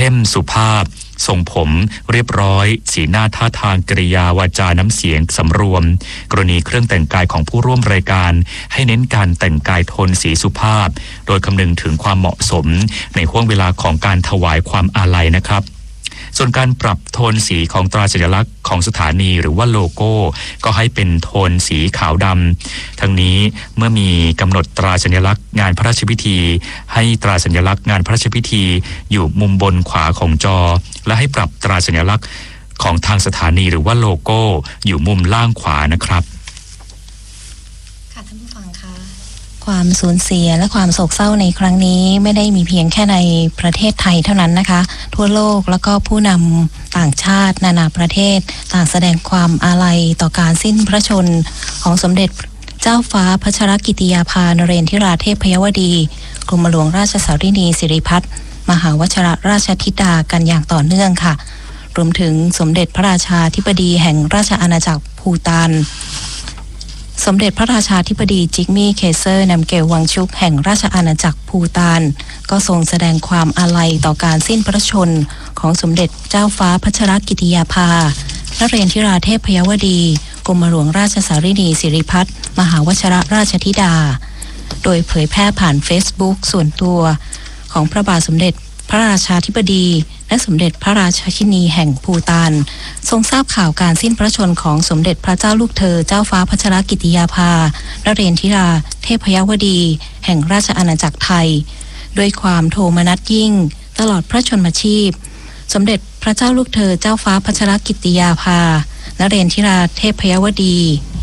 เข้มสุภาพทรงผมเรียบร้อยสีหน้าท่าทางกริยาวาจาน้ำเสียงสำรวมกรณีเครื่องแต่งกายของผู้ร่วมรายการให้เน้นการแต่งกายโทนสีสุภาพโดยคำนึงถึงความเหมาะสมในห่วงเวลาของการถวายความอาลัยนะครับส่วนการปรับโทนสีของตราสัญลักษณ์ของสถานีหรือว่าโลโก้ก็ให้เป็นโทนสีขาวดำทั้งนี้เมื่อมีกำหนดตราสัญลักษณ์งานพระราชพิธีให้ตราสัญลักษณ์งานพระราชพิธีอยู่มุมบนขวาของจอและให้ปรับตราสัญลักษณ์ของทางสถานีหรือว่าโลโก้อยู่มุมล่างขวานะครับความสูญเสียและความโศกเศร้าในครั้งนี้ไม่ได้มีเพียงแค่ในประเทศไทยเท่านั้นนะคะทั่วโลกแล้วก็ผู้นำต่างชาตินานาประเทศต่างแสดงความอาลัยต่อการสิ้นพระชนม์ของสมเด็จเจ้าฟ้าพัชรกิติยาภานเรนทิราเทพยวดีกรมหลวงราชสารินีสิริพัฒน์มหาวชิรราชธิดากันอย่างต่อเนื่องค่ะรวมถึงสมเด็จพระราชาธิบดีแห่งราชอาณาจักรภูฏานสมเด็จพระราชาธิบดีจิกมี่เคเซอร์นำเกลวังชุกแห่งราชอาณาจักรภูฏานก็ทรงแสดงความอาลัยต่อการสิ้นพระชนม์ของสมเด็จเจ้าฟ้าพัชรกิติยาภานเรนทิราเทพยวดีกรมหลวงราชสารินีสิริพัฒน์มหาวชิรราชธิดาโดยเผยแพร่ผ่านเฟซบุ๊กส่วนตัวของพระบาทสมเด็จพระราชาธิบดีและสมเด็จพระราชาชินีแห่งภูฏานทรงทราบข่าวการสิ้นพระชนม์ของสมเด็จพระเจ้าลูกเธอเจ้าฟ้าพัชรกิติยาภานเรนทิราเทพยวดีแห่งราชอาณาจักรไทยด้วยความโทมนัสยิ่งตลอดพระชนมชีพสมเด็จพระเจ้าลูกเธอเจ้าฟ้าพัชรกิติยาภานเรนทิราเทพยวดี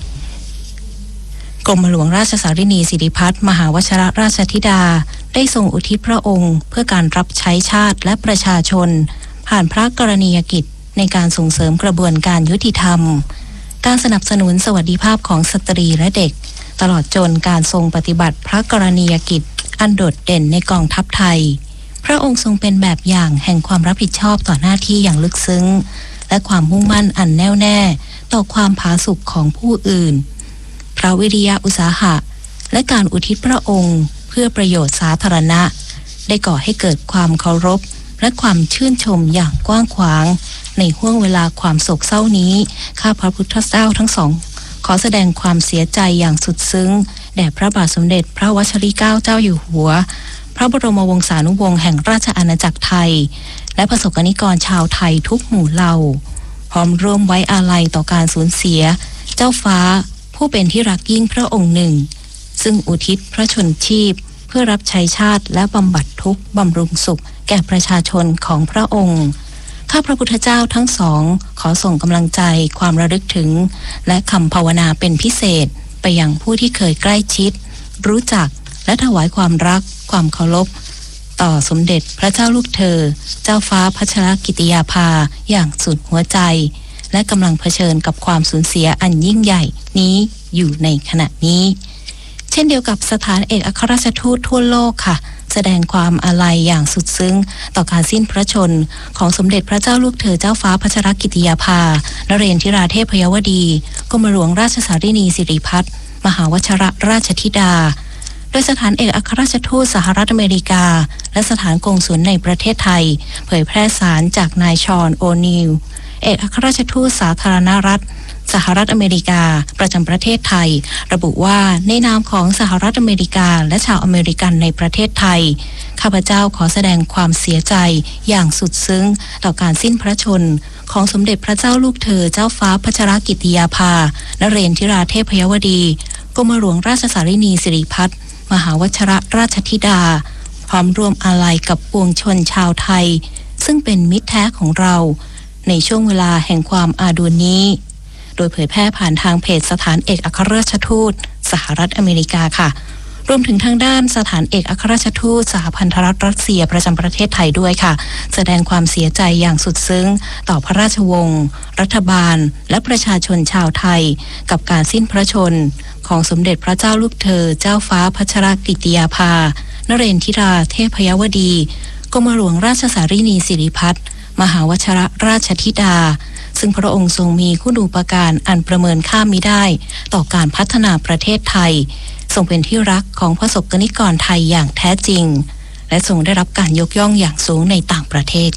กรมหลวงราชสารินีสิริพัฒน์มหาวชิรราชธิดาได้ทรงอุทิศพระองค์เพื่อการรับใช้ชาติและประชาชนผ่านพระกรณียกิจในการส่งเสริมกระบวนการยุติธรรมการสนับสนุนสวัสดิภาพของสตรีและเด็กตลอดจนการทรงปฏิบัติพระกรณียกิจอันโดดเด่นในกองทัพไทยพระองค์ทรงเป็นแบบอย่างแห่งความรับผิดชอบต่อหน้าที่อย่างลึกซึ้งและความมุ่งมั่นอันแน่วแน่ต่อความผาสุกของผู้อื่นพระวิริยะอุตสาหะและการอุทิศพระองค์เพื่อประโยชน์สาธารณะได้ก่อให้เกิดความเคารพและความชื่นชมอย่างกว้างขวางในห้วงเวลาความโศกเศร้านี้ข้าพระพุทธเจ้าทั้งสองขอแสดงความเสียใจอย่างสุดซึ้งแด่พระบาทสมเด็จพระวชิรเกล้าเจ้าอยู่หัวพระบรมวงศานุวงศ์แห่งราชอาณาจักรไทยและประสบกนิกรชาวไทยทุกหมู่เหล่าพร้อมร่วมไว้อาลัยต่อการสูญเสียเจ้าฟ้าผู้เป็นที่รักยิ่งพระองค์หนึ่งซึ่งอุทิศพระชนชีพเพื่อรับใช้ชาติและบำบัดทุกข์บำรุงสุขแก่ประชาชนของพระองค์ข้าพระพุทธเจ้าทั้งสองขอส่งกำลังใจความระลึกถึงและคำภาวนาเป็นพิเศษไปยังผู้ที่เคยใกล้ชิดรู้จักและถวายความรักความเคารพต่อสมเด็จพระเจ้าลูกเธอเจ้าฟ้าพัชรกิติยาภาอย่างสุดหัวใจและกำลังเผชิญกับความสูญเสียอันยิ่งใหญ่นี้อยู่ในขณะนี้เช่นเดียวกับสถานเอกอัครราชทูตทั่วโลกค่ะแสดงความอาลัยอย่างสุดซึ้งต่อการสิ้นพระชนม์ของสมเด็จพระเจ้าลูกเธอเจ้าฟ้าพัชรกิติยาภานเรนทิราเทพยวดีกรมหลวงราชสารินีสิริพัฒน์มหาวชิรราชธิดาโดยสถานเอกอัครราชทูตสหรัฐอเมริกาและสถานกงสุลในประเทศไทยเผยแพร่สารจากนายชอนโอนิลเอกอัครราชทูตสาธารณรัฐสหรัฐอเมริกาประจำประเทศไทยระบุว่าในนามของสหรัฐอเมริกาและชาวอเมริกันในประเทศไทยข้าพเจ้าขอแสดงความเสียใจอย่างสุดซึ้งต่อการสิ้นพระชนม์ของสมเด็จพระเจ้าลูกเธอเจ้าฟ้าพัชรกิติยาภานเรนทิราเทพยวดีกรมหลวงราชสารินีสิริพัฒน์มหาวชิรราชธิดาพร้อมร่วมอาลัยกับปวงชนชาวไทยซึ่งเป็นมิตรแท้ของเราในช่วงเวลาแห่งความอาดูลนี้โดยเผยแพร่ผ่านทางเพจสถานเอกอัครราชทูตสหรัฐอเมริกาค่ะรวมถึงทางด้านสถานเอกอัครราชทูตสหพันธรัฐรัสเซียประจำประเทศไทยด้วยค่ะแสดงความเสียใจอย่างสุดซึ้งต่อพระราชวงศ์รัฐบาลและประชาชนชาวไทยกับการสิ้นพระชนม์ของสมเด็จพระเจ้าลูกเธอเจ้าฟ้าพัชรกิติยาภานเรนทิราเทพยวดีกรมหลวงราชสารินีสิริพัฒน์มหาวชิรราชธิดาซึ่งพระองค์ทรงมีคุณูปการอันประเมินค่ามิได้ต่อการพัฒนาประเทศไทยทรงเป็นที่รักของประสบกนิกรไทยอย่างแท้จริงและทรงได้รับการยกย่องอย่างสูงในต่างประเทศ